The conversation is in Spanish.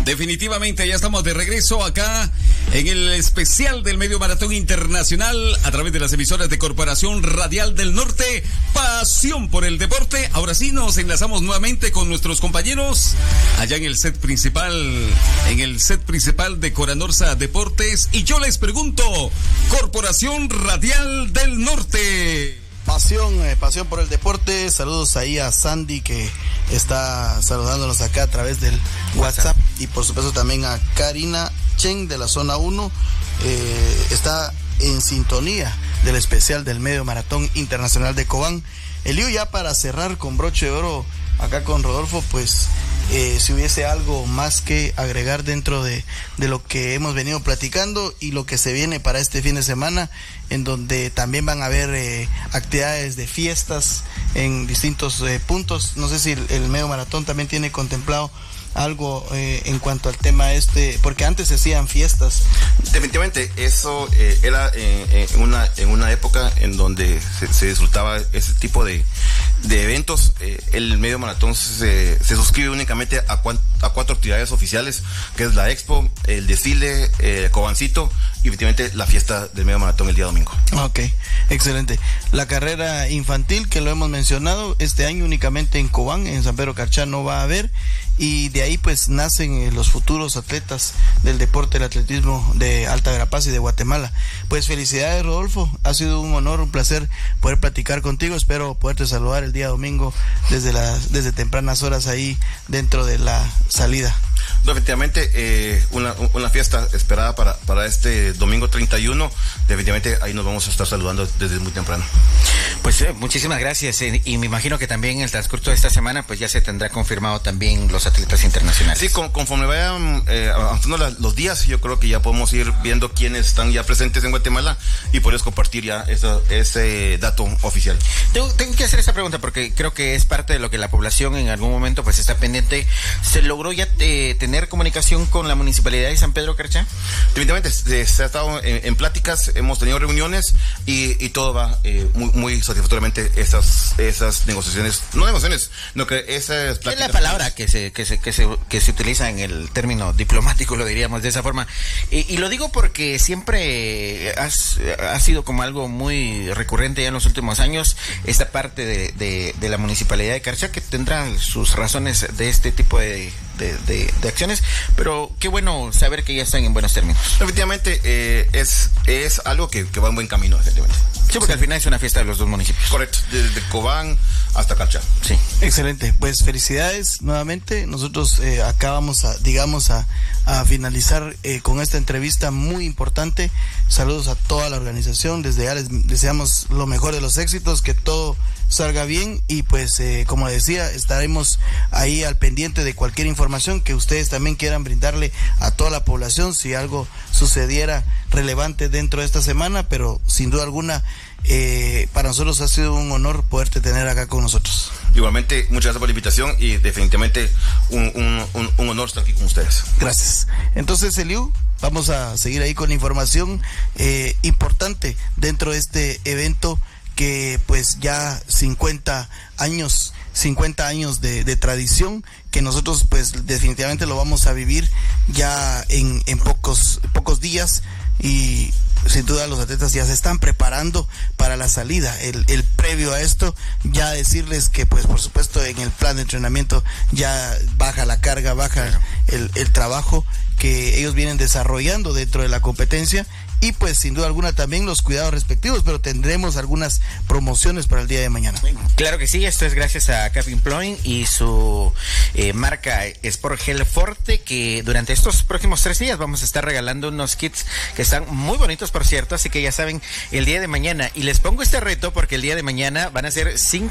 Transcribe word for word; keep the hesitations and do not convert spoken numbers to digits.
Definitivamente ya estamos de regreso acá en el especial del Medio Maratón Internacional a través de las emisoras de Corporación Radial del Norte, Pasión por el Deporte. Ahora sí nos enlazamos nuevamente con nuestros compañeros allá en el set principal, en el set principal de Coranorsa Deportes, y yo les pregunto, Corporación Radial del Norte. Pasión, eh, pasión por el deporte. Saludos ahí a Sandy, que está saludándonos acá a través del WhatsApp, y por supuesto también a Karina Chen de la zona uno. Eh, está en sintonía del especial del Medio Maratón Internacional de Cobán. Eliu, ya para cerrar con broche de oro acá con Rodolfo, pues eh, si hubiese algo más que agregar dentro de, de lo que hemos venido platicando y lo que se viene para este fin de semana, en donde también van a haber eh, actividades de fiestas en distintos eh, puntos. No sé si el, el Medio Maratón también tiene contemplado algo eh, en cuanto al tema este, porque antes se hacían fiestas. Definitivamente, eso eh, era eh, en, una, en una época en donde se, se disfrutaba ese tipo de, de eventos. Eh, el Medio Maratón se, se suscribe únicamente a, cuan, a cuatro actividades oficiales, que es la Expo, el desfile, eh, Cobancito, y efectivamente la fiesta del Medio Maratón el día domingo. Ok, excelente. La carrera infantil, que lo hemos mencionado, este año únicamente en Cobán, en San Pedro Carchá no va a haber, y de ahí pues nacen eh, los futuros atletas del deporte del atletismo de Alta Verapaz y de Guatemala. Pues felicidades, Rodolfo, ha sido un honor, un placer poder platicar contigo. Espero poderte saludar el día domingo desde las desde tempranas horas ahí dentro de la salida. No, efectivamente, eh, una, una fiesta esperada para, para este domingo treinta y uno. Definitivamente ahí nos vamos a estar saludando desde muy temprano. Pues eh, muchísimas gracias, eh, y me imagino que también en el transcurso de esta semana pues ya se tendrá confirmado también los atletas internacionales. Sí, con, conforme vayan eh, avanzando la, los días, yo creo que ya podemos ir viendo quiénes están ya presentes en Guatemala y poderles compartir ya eso, ese dato oficial. Tengo, tengo que hacer esta pregunta porque creo que es parte de lo que la población en algún momento pues está pendiente. ¿Se logró ya eh, tener comunicación con la Municipalidad de San Pedro Carchá? Definitivamente, se, se ha estado en, en pláticas, hemos tenido reuniones y, y todo va eh, muy, muy satisfactoriamente esas, esas negociaciones, no negociaciones, no que esas pláticas. Es la palabra que se, que se, que se, que se utiliza en el término diplomático, lo diríamos de esa forma. Y, y lo digo porque siempre has, ha sido como algo muy recurrente ya en los últimos años, esta parte de, de, de la Municipalidad de Carchá, que tendrá sus razones de este tipo de, de, de, de acciones, pero qué bueno saber que ya están en buenos términos. Efectivamente, eh, es, es algo que, que va en buen camino, efectivamente. Sí, porque sí, al final es una fiesta de los dos municipios. Correcto, desde Cobán hasta Carchá. Sí. Excelente, pues felicidades nuevamente. Nosotros eh, acá vamos a, digamos, a, a finalizar eh, con esta entrevista muy importante. Saludos a toda la organización, desde ya les deseamos lo mejor de los éxitos, que todo salga bien, y pues eh, como decía, estaremos ahí al pendiente de cualquier información que ustedes también quieran brindarle a toda la población si algo sucediera relevante dentro de esta semana, pero sin duda alguna eh, para nosotros ha sido un honor poderte tener acá con nosotros. Igualmente, muchas gracias por la invitación y definitivamente un, un, un, un honor estar aquí con ustedes. Gracias. Entonces, Eliu, vamos a seguir ahí con información eh, importante dentro de este evento que pues ya cincuenta años de, de tradición, que nosotros pues definitivamente lo vamos a vivir ya en, en pocos, pocos días, y sin duda los atletas ya se están preparando para la salida. El, el previo a esto, ya decirles que pues por supuesto en el plan de entrenamiento ya baja la carga, baja el, el trabajo que ellos vienen desarrollando dentro de la competencia, y pues sin duda alguna también los cuidados respectivos, pero tendremos algunas promociones para el día de mañana. Claro que sí, esto es gracias a Calvin Klein y su eh, marca Sport Gel Forte, que durante estos próximos tres días vamos a estar regalando unos kits que están muy bonitos, por cierto, así que ya saben, el día de mañana, y les pongo este reto porque el día de mañana van a ser cinco